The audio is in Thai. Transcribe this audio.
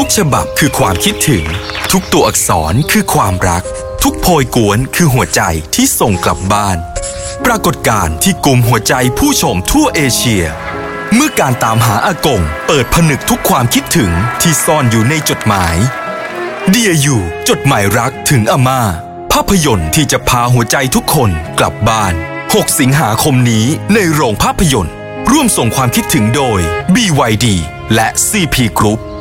กฉบับคือความคิดถึงทุกตัวอักษรคือความรักทุกโพยกวนคือหัวใจที่ส่งกลับบ้านปรากฏการณ์ที่กุมหัวใจผู้ชมทั่วเอเชียเมื่อการตามหาอากงเปิดผนึกทุกความคิดถึงที่ซ่อนอยู่ในจดหมายเดียอยู่จดหมายรักถึงอาม่าภาพยนตร์ที่จะพาหัวใจทุกคนกลับบ้าน6 สิงหาคมนี้ในโรงภาพยนตร์ร่วมส่งความคิดถึงโดย BYD และ CP Group